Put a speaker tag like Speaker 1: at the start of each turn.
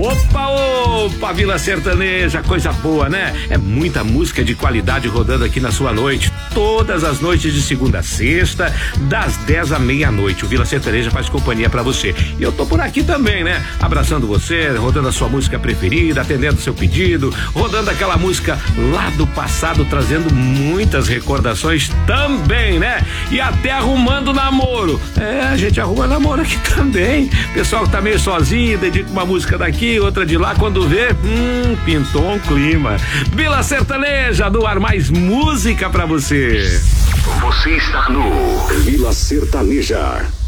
Speaker 1: Opa, opa, Vila Sertaneja, coisa boa, né? É muita música de qualidade rodando aqui na sua noite, todas as noites de segunda a sexta, das 10 à meia-noite. O Vila Sertaneja faz companhia pra você. E eu tô por aqui também, né? Abraçando você, rodando a sua música preferida, atendendo o seu pedido, rodando aquela música lá do passado, trazendo muitas recordações também, né? E até arrumando namoro. É, a gente arruma namoro aqui também. Pessoal que tá meio sozinho, dedica uma música daqui, outra de lá, quando vê, pintou um clima. Vila Sertaneja, no ar, mais música pra você.
Speaker 2: Você está no Vila Sertaneja.